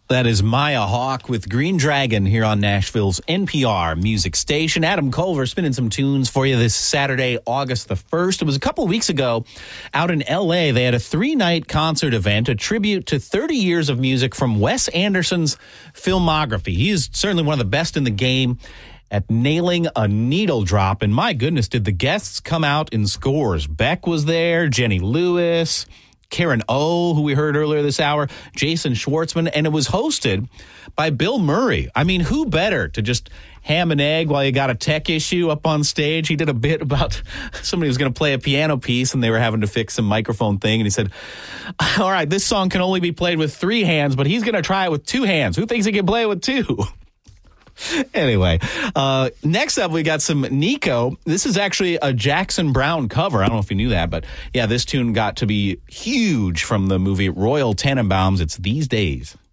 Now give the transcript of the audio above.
That is Maya Hawke with Green Dragon here on Nashville's NPR music station. Adam Culver spinning some tunes for you this Saturday, August the 1st. It was a couple of weeks ago out in L.A. They had a 3-night concert event, a tribute to 30 years of music from Wes Anderson's filmography. He is certainly one of the best in the game at nailing a needle drop. And my goodness, did the guests come out in scores. Beck was there, Jenny Lewis, Karen O, who we heard earlier this hour, Jason Schwartzman, and it was hosted by Bill Murray. I mean, who better to just ham and egg while you got a tech issue up on stage? He did a bit about somebody was going to play a piano piece, and they were having to fix some microphone thing, and he said, all right, this song can only be played with 3 hands, but he's going to try it with 2 hands. Who thinks he can play it with 2? Anyway, next up, we got some Nico. This is actually a Jackson Browne cover. I don't know if you knew that, but yeah, this tune got to be huge from the movie Royal Tenenbaums. It's These Days.